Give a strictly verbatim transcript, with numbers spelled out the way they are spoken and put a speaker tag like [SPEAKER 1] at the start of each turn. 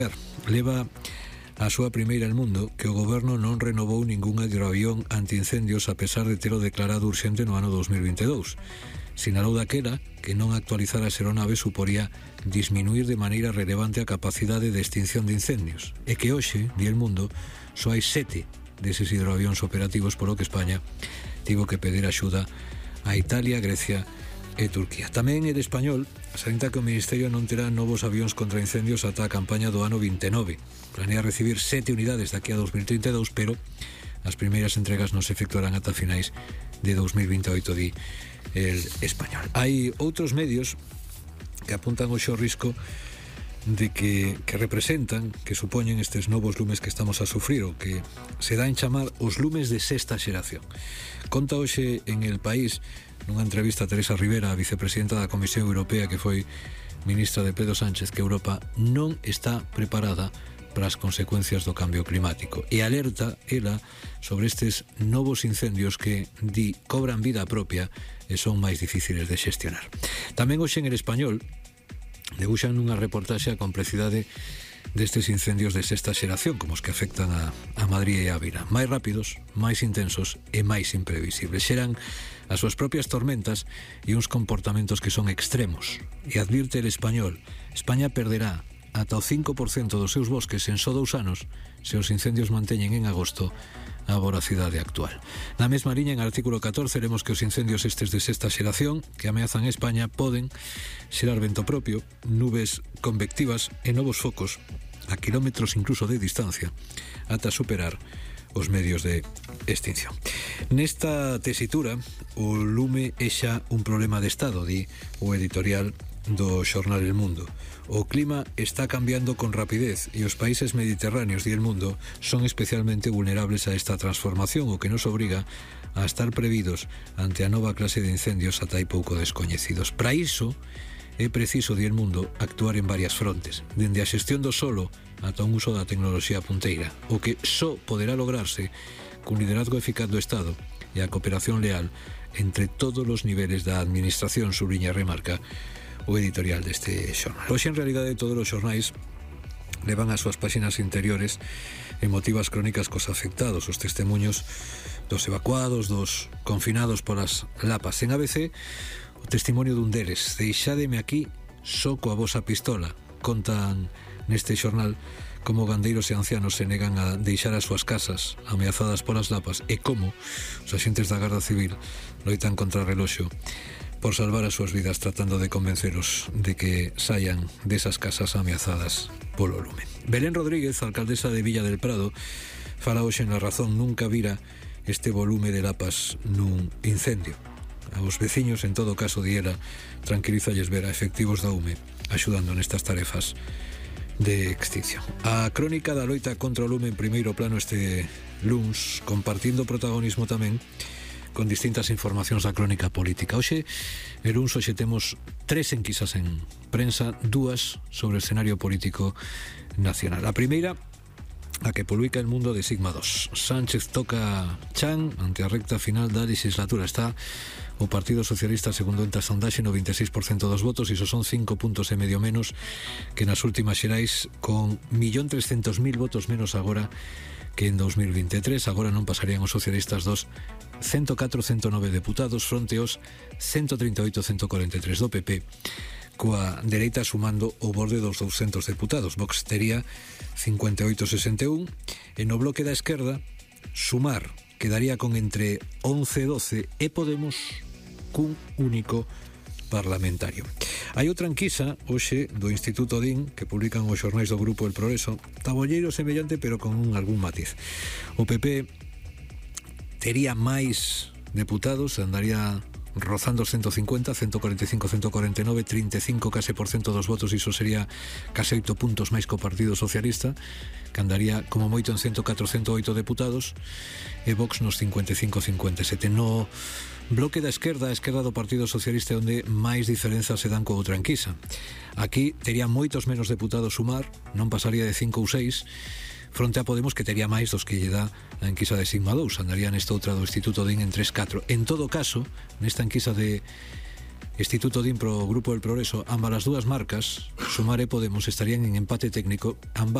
[SPEAKER 1] Leva a súa primeira en mundo que o goberno non renovou ningún hidroavión antiincendios a pesar de telo declarado urxente no ano dos mil vinte e dous. Sinalou daquela que non actualizar as aeronaves suporía disminuir de maneira relevante a capacidade de extinción de incendios e que hoxe, di El Mundo, só hai sete deses hidroavións operativos, polo que España tivo que pedir axuda a Italia, Grecia e Turquía. Tamén é de Español, salienta que o Ministerio non terá novos avións contra incendios ata a campaña do ano vinte e nove. Planea recibir sete unidades daqui a dos mil trinta e dous, pero as primeiras entregas non se efectuarán ata finais de dos mil vinte e oito, di El Español. Hai outros medios que apuntan hoxe o risco de que, que representan, que supoñen estes novos lumes que estamos a sufrir, o que se dá en chamar os lumes de sexta xeración. Conta hoxe en El País, nunha entrevista a Teresa Rivera, a vicepresidenta da Comisión Europea, que foi ministra de Pedro Sánchez, que Europa non está preparada para as consecuencias do cambio climático e alerta ela sobre estes novos incendios que di cobran vida propia e son máis difíciles de xestionar. Tamén hoxe en El Español debuxan nunha reportaxe a complexidade destes incendios de sexta xeración, como os que afectan a, a Madrid e a Ávila, máis rápidos, máis intensos e máis imprevisibles. Xeran as súas propias tormentas e uns comportamentos que son extremos. E advirte El Español, España perderá ata o cinco por cento dos seus bosques en só dous anos se os incendios manteñen en agosto a voracidade actual. Na mesma liña, en artículo catorce, lemos que os incendios estes de sexta xeración que ameazan a España poden xerar vento propio, nubes convectivas e novos focos a kilómetros incluso de distancia ata superar os medios de extinción. Nesta tesitura, o lume é xa un problema de Estado, di o editorial do xornal El Mundo. O clima está cambiando con rapidez e os países mediterráneos e El Mundo son especialmente vulnerables a esta transformación, o que nos obriga a estar previdos ante a nova clase de incendios ata hai pouco descoñecidos. Para iso é preciso, di El Mundo, actuar en varias frontes, dende a xestión do solo ata un uso da tecnoloxía punteira, o que só poderá lograrse cun liderazgo eficaz do Estado e a cooperación leal entre todos os niveles da administración, subliña e remarca o editorial deste xornal. Hoxe, en realidade, todos os xornais levan as súas páxinas interiores emotivas crónicas cos afectados, os testemunhos dos evacuados, dos confinados polas lapas. En A B C, o testimonio dun deles: deixádeme aquí só coa vosa pistola. Contan neste xornal como gandeiros e ancianos se negan a deixar as súas casas ameazadas polas lapas e como os axentes da Garda Civil loitan contra o reloxo por salvar as súas vidas, tratando de convenceros de que saian desas casas ameazadas polo lume. Belén Rodríguez, alcaldesa de Villa del Prado, fala hoxe na Razón: nunca vira este volume de lapas nun incendio. Aos veciños, en todo caso, di ela, tranquilízalles ver a efectivos da U M E axudando nestas tarefas de extinción. A crónica da loita contra o lume en primeiro plano este luns, compartindo protagonismo tamén con distintas informacións da crónica política. Hoxe, el luns, hoxe temos tres enquisas en prensa, dúas sobre o escenario político nacional. A primeira, a que publica El Mundo, de Sigma dos. Sánchez toca chan ante a recta final da legislatura. Está o Partido Socialista, segundo enta sondaxe, no vinte e seis por cento dos votos, iso son cinco puntos e medio menos que nas últimas xerais, con un millón trescentos mil votos menos agora que en dos mil vinte e tres. Agora non pasarían os socialistas dos ciento catro a ciento nove deputados fronte aos ciento trinta e oito a ciento cuarenta e tres do P P, coa dereita sumando o borde dos douscentos deputados. Vox tería cincuenta e oito a sesenta e un e no bloque da esquerda Sumar quedaría con entre once e doce e Podemos cun único parlamentario. Hai outra enquisa hoxe do Instituto D I N que publican os xornais do Grupo El Progreso, tabolleiro semellante pero con un algún matiz. O P P tería máis deputados, andaría rozando os ciento cincuenta, ciento cuarenta e cinco, ciento cuarenta e nove, trinta e cinco case por cento dos votos, iso sería case oito puntos máis que o Partido Socialista, que andaría como moito en ciento catro, ciento oito deputados, e Vox nos cincuenta e cinco, cincuenta e sete. No bloque da esquerda, a esquerda do Partido Socialista, onde máis diferenzas se dan coa outra enquisa. Aquí tería moitos menos deputados Sumar, non pasaría de cinco ou seis, fronte a Podemos, que tería máis dos que lle dá a enquisa de Sigma dous, andaría nesta outra do Instituto D I N en tres catro. En todo caso, nesta enquisa de Instituto Din pro Grupo del Progreso, ambas as dúas marcas, Sumar e Podemos, estarían en empate técnico, ambas